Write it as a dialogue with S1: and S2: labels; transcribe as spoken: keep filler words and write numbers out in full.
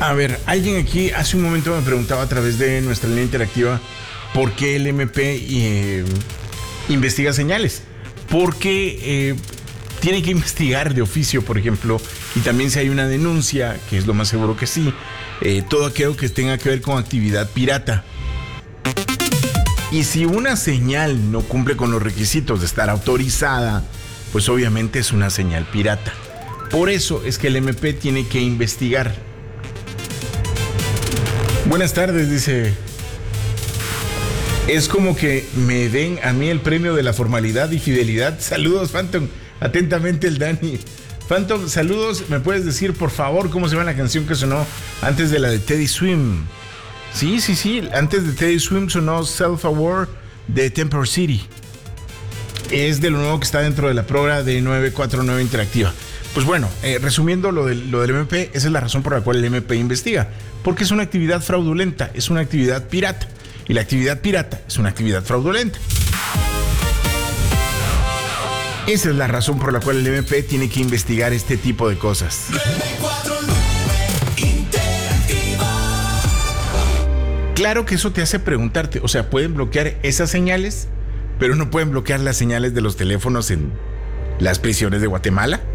S1: A ver, alguien aquí hace un momento me preguntaba a través de nuestra línea interactiva por qué el M P eh, investiga señales. Porque eh, tiene que investigar de oficio, por ejemplo, y también si hay una denuncia, que es lo más seguro que sí, eh, todo aquello que tenga que ver con actividad pirata. Y si una señal no cumple con los requisitos de estar autorizada, pues obviamente es una señal pirata. Por eso es que el M P tiene que investigar. Buenas tardes, dice. Es como que me den a mí el premio de la formalidad y fidelidad. Saludos, Phantom. Atentamente el Dani. Phantom, saludos. ¿Me puedes decir, por favor, cómo se llama la canción que sonó antes de la de Teddy Swim? Sí, sí, sí. Antes de Teddy Swim sonó Self-Aware de Temper City. Es de lo nuevo que está dentro de la programa de nueve cuatro nueve Interactiva. Pues bueno, eh, resumiendo lo del, lo del M P, esa es la razón por la cual el M P investiga. Porque es una actividad fraudulenta, es una actividad pirata. Y la actividad pirata es una actividad fraudulenta. Esa es la razón por la cual el M P tiene que investigar este tipo de cosas. Claro que eso te hace preguntarte, o sea, pueden bloquear esas señales, pero no pueden bloquear las señales de los teléfonos en las prisiones de Guatemala.